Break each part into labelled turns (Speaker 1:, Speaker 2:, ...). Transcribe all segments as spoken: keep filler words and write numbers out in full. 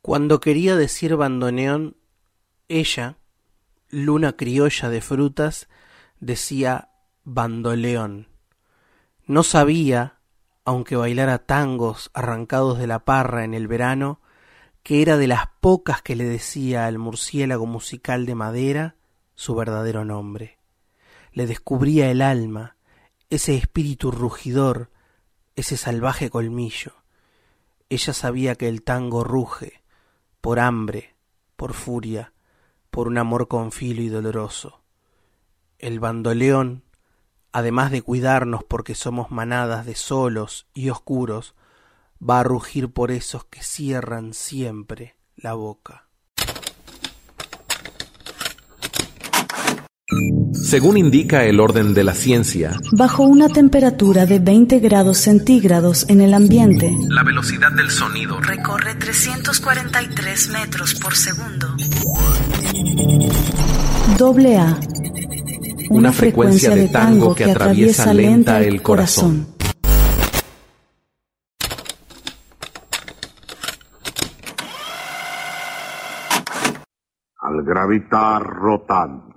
Speaker 1: Cuando quería decir bandoneón, ella, luna criolla de frutas, decía bandoleón. No sabía, aunque bailara tangos arrancados de la parra en el verano, que era de las pocas que le decía al murciélago musical de madera su verdadero nombre. Le descubría el alma, ese espíritu rugidor, ese salvaje colmillo. Ella sabía que el tango ruge, por hambre, por furia, por un amor con filo y doloroso. El bandoleón, además de cuidarnos porque somos manadas de solos y oscuros, va a rugir por esos que cierran siempre la boca.
Speaker 2: Según indica el orden de la ciencia,
Speaker 3: bajo una temperatura de veinte grados centígrados en el ambiente,
Speaker 2: la velocidad del sonido
Speaker 3: recorre trescientos cuarenta y tres metros por segundo. Doble A. Una, una frecuencia, frecuencia de tango que, que atraviesa lenta el corazón.
Speaker 4: Al gravitar rotando,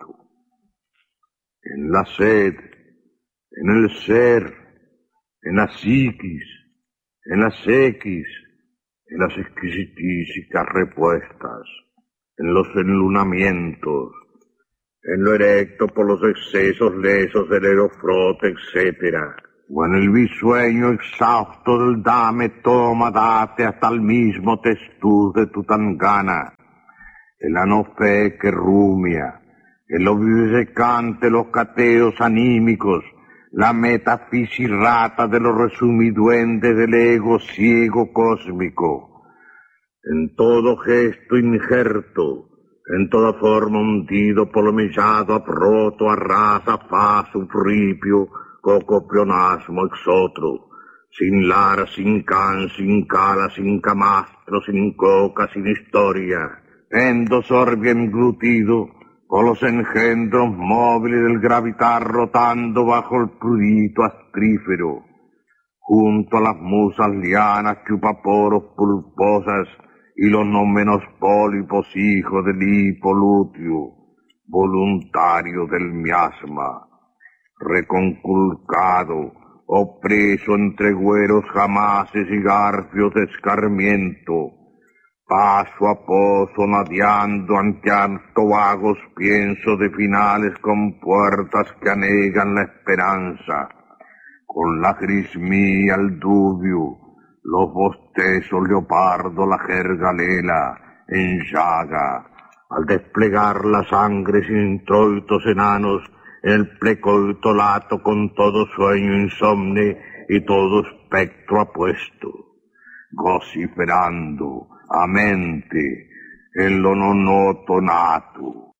Speaker 4: en la sed, en el ser, en la psiquis, en las X, en las exquisitísicas repuestas, en los enlunamientos, en lo erecto por los excesos lesos del aerofrote, etcétera, o en el bisueño exhausto del dame, toma, date hasta el mismo testuz de tu tangana, el anofe que rumia, el obvisecante, los cateos anímicos, la metafisirrata de los resumiduendes del ego ciego cósmico, en todo gesto injerto, en toda forma hundido, polomillado, aproto, arrasa, faz, fripio, cocopionasmo, exotro, sin lara, sin can, sin cala, sin camastro, sin coca, sin historia, endosorbio englutido, con los engendros móviles del gravitar rotando bajo el prudito astrífero, junto a las musas lianas, chupaporos pulposas y los no menos pólipos hijos del hipolutio, voluntario del miasma, reconculcado, opreso entre güeros jamases y garfios de escarmiento, paso a paso nadiando ante harto vagos piensos de finales con puertas que anegan la esperanza, con la grismía el dubio, los bostezos leopardo, la jergalela en llaga, al desplegar la sangre sin introitos enanos en el plecoito lato con todo sueño insomne y todo espectro apuesto, vociferando a mente en lo nonoto nato.